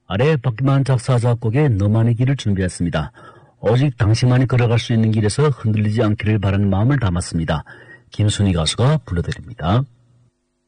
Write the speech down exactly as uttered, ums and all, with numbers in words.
아래 박기만 작사 작곡의 너만의 길을 준비했습니다. 오직 당신만이 걸어갈 수 있는 길에서 흔들리지 않기를 바라는 마음을 담았습니다. 김순희 가수가 불러드립니다.